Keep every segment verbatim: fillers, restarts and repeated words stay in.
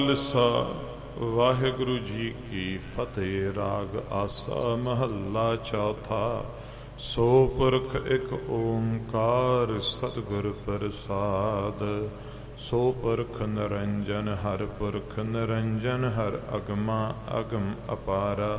ਖਾਲਸਾ ਵਾਹਿਗੁਰੂ ਜੀ ਕੀ ਫਤਿਹ। ਰਾਗ ਆਸਾ ਮਹੱਲਾ ਚੌਥਾ। ਸੋ ਪੁਰਖ ਇੱਕ ਓਂਕਾਰ ਸਤਿਗੁਰ ਪ੍ਰਸਾਦ। ਸੋ ਪੁਰਖ ਨਿਰੰਜਨ ਹਰ ਪੁਰਖ ਨਿਰੰਜਨ ਹਰ ਅਗਮਾ ਅਗਮ ਅਪਾਰਾ।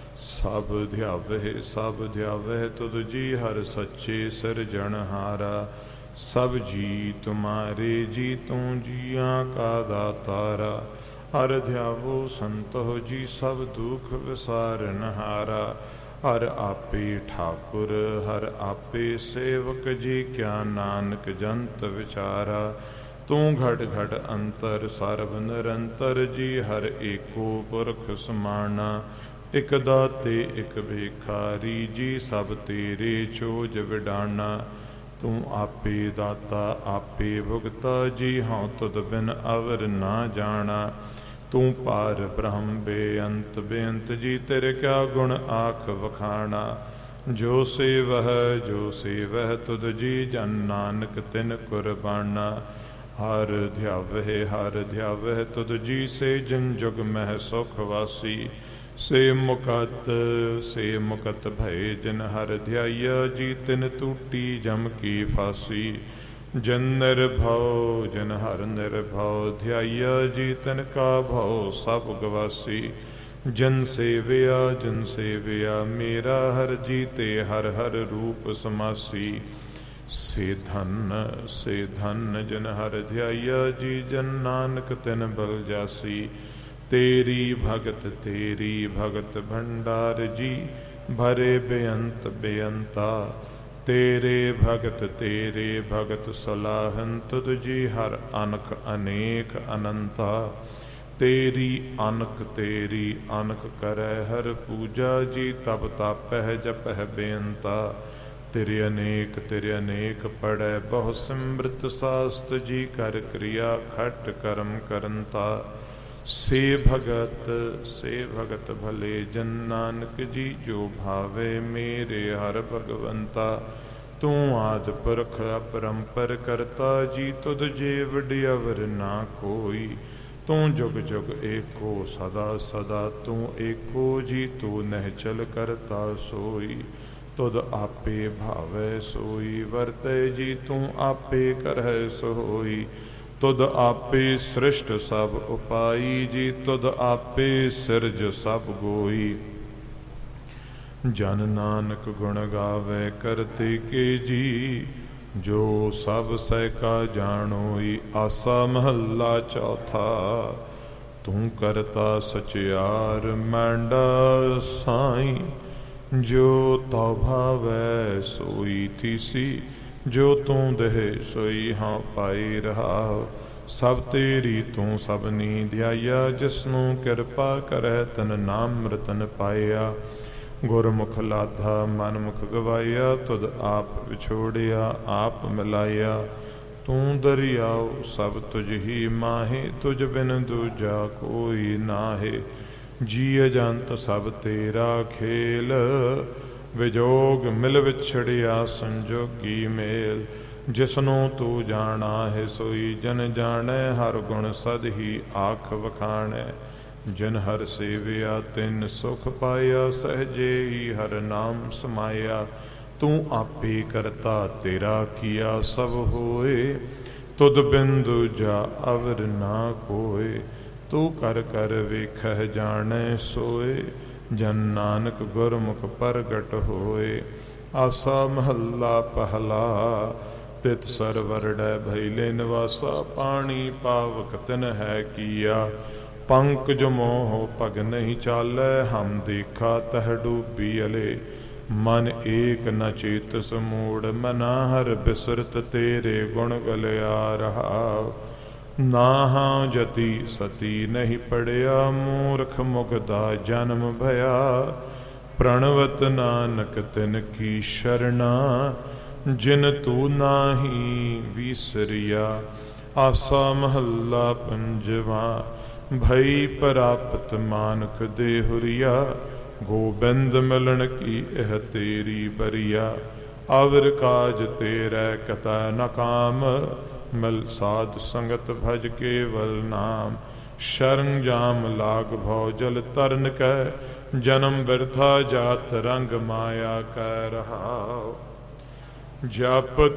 ਸਭ ਧਿਆਵਹਿ ਸਭ ਧਿਆਵਹਿ ਤੁਧ ਜੀ ਹਰ ਸੱਚੇ ਸਿਰਜਣਹਾਰਾ। ਸਭ ਜੀ ਤੁਮਾਰੇ ਜੀ ਤੂੰ ਜੀਆਂ ਕਾ ਦਾਤਾਰਾ। ਹਰ ਧਿਆਵੋ ਸੰਤੋ ਜੀ ਸਭ ਦੁਖ ਵਿਸਾਰਨਹਾਰਾ। ਹਰ ਆਪੇ ਠਾਕੁਰ ਹਰ ਆਪੇ ਸੇਵਕ ਜੀ ਕਿਆ ਨਾਨਕ ਜੰਤ ਵਿਚਾਰਾ। ਤੂੰ ਘਟ ਘਟ ਅੰਤਰ ਸਰਬ ਨਿਰੰਤਰ ਜੀ ਹਰ ਏਕੋ ਪੁਰਖ ਸਮਾਣਾ। ਇਕ ਦਾਤੇ ਇਕ ਭਿਖਾਰੀ ਜੀ ਸਭ ਤੇਰੇ ਚੋਜ ਵਿਡਾਣਾ। ਤੂੰ ਆਪੇ ਦਾਤਾ ਆਪੇ ਭੁਗਤਾ ਜੀ ਹਉ ਤੁਧ ਬਿਨ ਅਵਰ ਨਾ ਜਾਣਾ। ਤੂੰ ਪਾਰ ਬ੍ਰਹਮ ਬੇਅੰਤ ਬੇਅੰਤ ਜੀ ਤੇਰੇ ਕਿਆ ਗੁਣ ਆਖ ਵਖਾਣਾ। ਜੋ ਸੇਵਹਿ ਜੋ ਸੇਵਹਿ ਤੁਧ ਜੀ ਜਨ ਨਾਨਕ ਤਿਨ ਕੁਰਬਾਨਾ। ਹਰ ਧਿਆਵਹਿ ਹਰ ਧਿਆਵਹਿ ਤੁਧ ਜੀ ਸੇ ਜਿਨ ਜੁਗ ਮਹਿ ਸੁਖ ਵਾਸੀ। ਸੇ ਮੁਕਤ ਸੇ ਮੁਕਤ ਭਏ ਜਿਨ ਹਰ ਧਿਆਇਆ ਜੀ ਤਿਨ ਟੂਟੀ ਜਮ ਕੀ ਫਾਸੀ। ਜਿਨ ਨਿਰਭਉ ਜਿਨ ਹਰ ਨਿਰਭਉ ਧਿਆਇਆ ਜੀ ਤਿਨ ਕਾ ਭਉ ਸਭ ਗਵਾਸੀ। ਜਿਨ ਸੇਵਿਆ ਜਿਨ ਸੇਵਿਆ ਮੇਰਾ ਹਰ ਜੀ ਤੇ ਹਰ ਹਰ ਰੂਪ ਸਮਾਸੀ। ਸੇ ਧਨ ਸੇ ਧਨ ਜਿਨ ਹਰ ਧਿਆਇਆ ਜੀ ਜਨ ਨਾਨਕ ਤਿਨ ਬਲ ਜਾਸੀ। ਤੇਰੀ ਭਗਤ ਤੇਰੀ ਭਗਤ ਭੰਡਾਰ ਜੀ ਭਰੇ ਬੇਅੰਤ ਬੇਅੰਤਾ। ਤੇਰੇ ਭਗਤ ਤੇਰੇ ਭਗਤ ਸਲਾਹਨ ਤੁਧ ਜੀ ਹਰ ਅਨਕ ਅਨੇਕ ਅਨੰਤਾ। ਤੇਰੀ ਅਨਕ ਤੇਰੀ ਅਨਕ ਕਰੈ ਹਰ ਪੂਜਾ ਜੀ ਤਪ ਤਾਪਹਿ ਜਪਹਿ ਬੇਅੰਤਾ। ਤੇਰੇ ਅਨੇਕ ਤੇਰੇ ਅਨੇਕ ਪੜੈ ਬਹੁ ਸਿਮਰਤ ਸਾਸਤ ਜੀ ਕਰ ਕਿਰਿਆ ਖਟ ਕਰਮ ਕਰੰਤਾ। ਸੇ ਭਗਤ ਸੇ ਭਗਤ ਭਲੇ ਜਨ ਨਾਨਕ ਜੀ ਜੋ ਭਾਵੇ ਮੇਰੇ ਹਰ ਭਗਵੰਤਾ। ਤੂੰ ਆਦਿ ਪੁਰਖ ਅਪਰੰਪਰ ਕਰਤਾ ਜੀ ਤੁਧ ਜੇ ਵਡਿਆਵਰ ਨਾ ਕੋਈ। ਤੂੰ ਜੁਗ ਜੁਗ ਏਕੋ ਸਦਾ ਸਦਾ ਤੂੰ ਏਕੋ ਜੀ ਤੂੰ ਨਿਹਚਲ ਕਰਤਾ ਸੋਈ। ਤੁਧ ਆਪੇ ਭਾਵੈ ਸੋਈ ਵਰਤੈ ਜੀ ਤੂੰ ਆਪੇ ਕਰਹਿ ਸੋਈ। ਤੁਧ ਆਪੇ ਸ੍ਰਿਸ਼ਟ ਸਭ ਉਪਾਈ ਜੀ ਤੁਧ ਆਪੇ ਸਿਰਜ ਸਭ ਗੋਈ। ਜਨ ਨਾਨਕ ਗੁਣ ਗਾਵੇ ਕਰਤੇ ਕੇ ਜੀ ਜੋ ਸਭ ਸਹਿਕਾ ਜਾਣੋਈ। ਆਸਾ ਮਹੱਲਾ ਚੌਥਾ। ਤੂੰ ਕਰਤਾ ਸਚਿਆਰ ਮੈਂਡਾ ਸਾਈ। ਜੋ ਤਉ ਭਾਵੈ ਸੋਈ ਥੀਸੀ। ਜੋ ਤੂੰ ਦੇਹ ਸੋਈ ਹਾਂ ਪਾਈ ਰਹਾ। ਸਭ ਤੇਰੀ ਤੂੰ ਸਭਨੀ ਧਿਆਇਆ। ਜਿਸਨੂੰ ਕਿਰਪਾ ਕਰੈ ਤਨ ਨਾਮ ਰਤਨ ਪਾਇਆ। ਗੁਰਮੁਖ ਲਾਧਾ ਮਨਮੁਖ ਗਵਾਇਆ। ਤੁਧ ਆਪ ਵਿਛੋੜਿਆ ਆਪ ਮਿਲਾਇਆ। ਤੂੰ ਦਰਿਆਉ ਸਭ ਤੁਝ ਹੀ ਮਾਹੇ। ਤੁਝ ਬਿਨ ਦੂਜਾ ਕੋਈ ਨਾਹੇ। ਜੀ ਅਜੰਤ ਸਭ ਤੇਰਾ ਖੇਲ। ਵਿਜੋਗ ਮਿਲ ਵਿਛੜਿਆ ਸੰਜੋਗੀ ਮੇਲ। ਜਿਸਨੂੰ ਤੂੰ ਜਾਣਾ ਹੈ ਸੋਈ ਜਨ ਜਾਣੈ। ਹਰ ਗੁਣ ਸਦ ਹੀ ਆਖ ਵਖਾਣੈ। ਜਿਨ ਹਰ ਸੇਵਿਆ ਤਿਨ ਸੁਖ ਪਾਇਆ। ਸਹਜੇ ਹੀ ਹਰ ਨਾਮ ਸਮਾਇਆ। ਤੂੰ ਆਪੇ ਕਰਤਾ ਤੇਰਾ ਕੀਆ ਸਭ ਹੋਏ। ਤੁਧ ਬਿਨ ਦੂਜਾ ਅਵਰ ਨਾ ਕੋਏ। ਤੂੰ ਕਰ ਕਰ ਵੇਖਹਿ ਜਾਣੈ ਸੋਏ। ਜਨ ਨਾਨਕ ਗੁਰਮੁਖ ਪ੍ਰਗਟ ਹੋਏ। ਆਸਾ ਮਹੱਲਾ ਪਹਿਲਾ। ਤਿਤ ਸਰਵਰੜੈ ਭੈਲੇ ਨਿਵਾਸਾ। ਪਾਣੀ ਪਾਵਕ ਤਿਨ ਹੈ ਕੀਆ। ਪੰਕਜ ਮੋਹ ਪਗ ਨਹੀਂ ਚਾਲੈ। ਹਮ ਦੇਖਾ ਤਹ ਡੂਬੀ ਅਲੇ। ਮਨ ਏਕ ਨ ਚੇਤਸ ਮੂੜ ਮਨਾ। ਹਰ ਬਿਸਰਤ ਤੇਰੇ ਗੁਣ ਗਲਿਆ ਰਹਾ। ਨਾਹਾਂ ਜਤੀ ਸਤੀ ਨਹੀਂ ਪੜਿਆ। ਮੂਰਖ ਮੁਗਦਾ ਜਨਮ ਭਇਆ। ਪ੍ਰਣਵਤ ਨਾਨਕ ਤਿਨ ਕੀ ਸ਼ਰਣਾ। ਜਿਨ ਤੂੰ ਨਾਹੀ ਵਿਸਰਿਆ। ਆਸਾ ਮਹੱਲਾ ਪੰਜਵਾ। ਭਈ ਪ੍ਰਾਪਤ ਮਾਨਕ ਦੇ ਹੁਰੀਆ। ਗੋਬਿੰਦ ਮਿਲਣ ਕੀ ਇਹ ਤੇਰੀ ਬਰੀਆ। ਅਵਰ ਕਾਜ ਤੇਰੇ ਕਤੈ ਨ ਕਾਮ। ਮਿਲ ਸਾਧ ਸੰਗਤ ਭਜ ਕੇਵਲ ਨਾਮ। शरण जाम लाग भौ जल तरन कै, जन्म बिरथा जात रंग माया कै रहाओ। जप